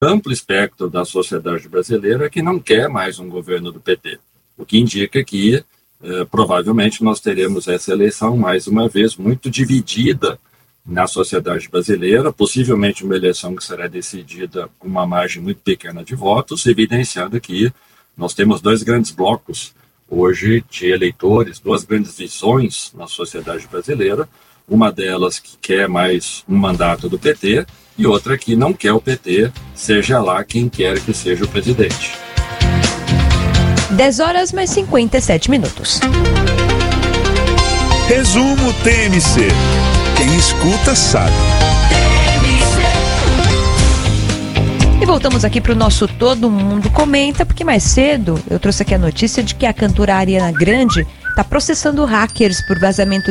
amplo espectro da sociedade brasileira que não quer mais um governo do PT, o que indica que provavelmente nós teremos essa eleição mais uma vez muito dividida na sociedade brasileira, possivelmente uma eleição que será decidida com uma margem muito pequena de votos, evidenciando que nós temos dois grandes blocos hoje de eleitores, duas grandes visões na sociedade brasileira, uma delas que quer mais um mandato do PT e outra que não quer o PT, seja lá quem quer que seja o presidente. 10h57. Resumo TMC. Quem escuta sabe. E voltamos aqui para o nosso Todo Mundo Comenta, porque mais cedo eu trouxe aqui a notícia de que a cantora Ariana Grande está processando hackers por vazamento